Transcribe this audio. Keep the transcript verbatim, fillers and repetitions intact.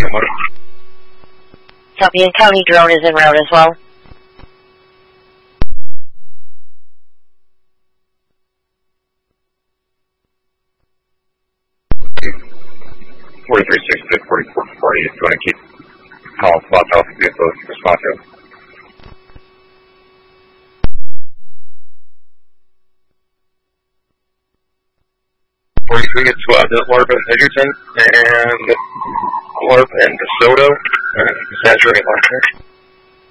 County one. Copy, and County drone is en route as well. forty-three six to forty-four forty, if you want to keep calling spots off the vehicles responsive. forty-three, it's uh, the Orb and Edgerton, and Orb and DeSoto, and Cassandra and Larcher.